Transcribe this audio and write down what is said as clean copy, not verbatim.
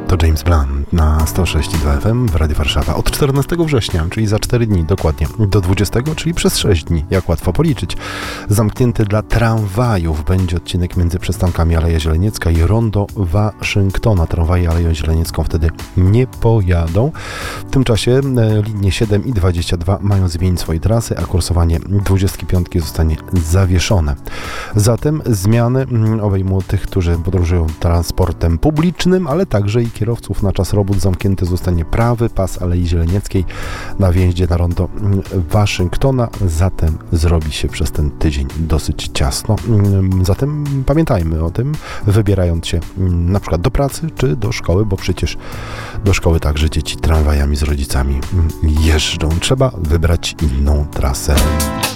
To James Blunt na 106,2 FM w Radiu Warszawa od 14 września, czyli za 4 dni dokładnie, do 20, czyli przez 6 dni, jak łatwo policzyć. Zamknięty dla tramwajów będzie odcinek między przystankami Aleja Zieleniecka i Rondo Waszyngtona. Tramwaje Aleją Zieleniecką wtedy nie pojadą. W tym czasie linie 7 i 22 mają zmienić swoje trasy, a kursowanie 25 zostanie zawieszone. Zatem zmiany obejmą tych, którzy podróżują transportem publicznym, ale także i kierowców. Na czas robót zamknięty zostanie prawy pas Alei Zielenieckiej na wjeździe na Rondo Waszyngtona, zatem zrobi się przez ten tydzień dosyć ciasno. Zatem pamiętajmy o tym, wybierając się na przykład do pracy czy do szkoły, bo przecież do szkoły także dzieci tramwajami z rodzicami jeżdżą. Trzeba wybrać inną trasę.